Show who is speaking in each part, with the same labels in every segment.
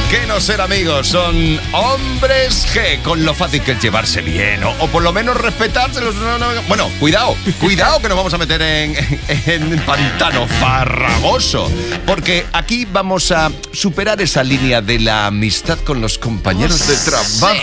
Speaker 1: qué no ser amigos? Son hombres G, con lo fácil que es llevarse bien, o por lo menos respetárselos. Bueno, cuidado que nos vamos a meter en pantano farragoso, porque aquí vamos a superar esa línea de la amistad con los compañeros de trabajo.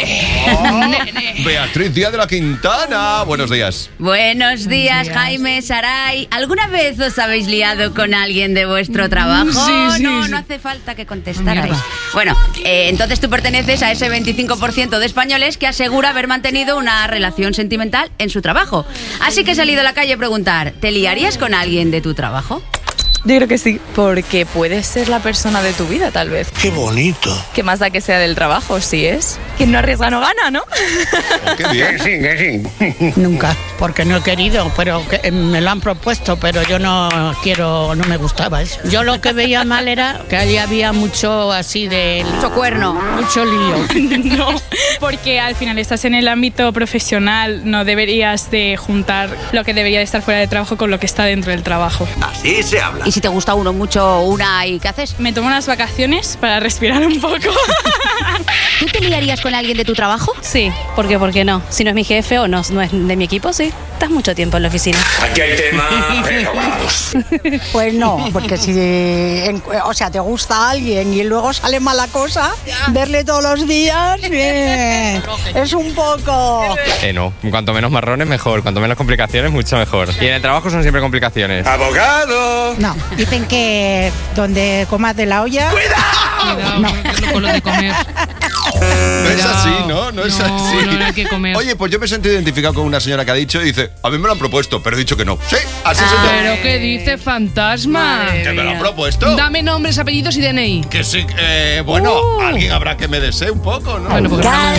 Speaker 1: Beatriz Díaz de la Quintana, buenos días.
Speaker 2: Buenos días, Jaime, Saray. ¿Alguna vez os habéis liado con alguien de vuestro trabajo?
Speaker 3: Sí.
Speaker 2: No hace falta que contestarais. Bueno, entonces tú perteneces a ese 25% de españoles que asegura haber mantenido una relación sentimental en su trabajo. Así que he salido a la calle a preguntar, ¿te liarías con alguien de tu trabajo?
Speaker 3: Yo creo que sí, porque puede ser la persona de tu vida, tal vez.
Speaker 4: ¡Qué bonito!
Speaker 3: ¿Qué más da que sea del trabajo? Sí es. Quien no arriesga no gana, ¿no?
Speaker 1: Oh, qué bien.
Speaker 4: Que sí.
Speaker 5: Nunca, porque no he querido, pero me lo han propuesto, pero yo no me gustaba eso. Yo lo que veía mal era que allí había mucho así de...
Speaker 2: Mucho cuerno.
Speaker 5: Mucho lío.
Speaker 6: No, porque al final estás en el ámbito profesional, no deberías de juntar lo que debería de estar fuera de trabajo con lo que está dentro del trabajo.
Speaker 4: Así se habla.
Speaker 2: ¿Y si te gusta uno mucho, una, y qué haces?
Speaker 6: Me tomo unas vacaciones para respirar un poco.
Speaker 2: ¿Tú te liarías con alguien de tu trabajo?
Speaker 7: Sí, porque ¿por qué no? Si no es mi jefe o no es de mi equipo, sí. Estás mucho tiempo en la oficina.
Speaker 4: Aquí hay tema, pero vamos.
Speaker 8: Pues no, porque si te gusta alguien y luego sale mala cosa, verle todos los días es un poco...
Speaker 9: No, cuanto menos marrones mejor, cuanto menos complicaciones mucho mejor. Y en el trabajo son siempre complicaciones.
Speaker 4: ¡Abogado!
Speaker 8: No, dicen que donde comas de la olla...
Speaker 3: Cuidado,
Speaker 8: No.
Speaker 3: con lo de comer.
Speaker 1: No es así, ¿no? No es así.
Speaker 3: No hay que comer.
Speaker 1: Oye, pues yo me he sentido identificado con una señora que ha dicho y dice, a mí me lo han propuesto, pero he dicho que no. Sí, así soy yo.
Speaker 3: ¿Pero qué dice, fantasma?
Speaker 1: ¿Que me lo han propuesto?
Speaker 3: Dame nombres, apellidos y DNI.
Speaker 1: Que sí, bueno, alguien habrá que me desee un poco, ¿no?
Speaker 3: Bueno, pues